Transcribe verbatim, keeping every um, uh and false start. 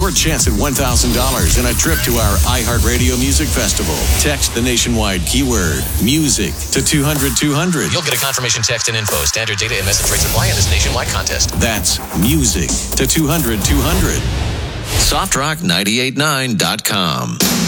your chance at one thousand dollars and a trip to our iHeartRadio Music Festival. Text the nationwide keyword music to two hundred two hundred. You'll get a confirmation text and info. Standard data and message rates apply in this nationwide contest. That's music to two hundred two hundred. Soft Rock nine eight nine dot com.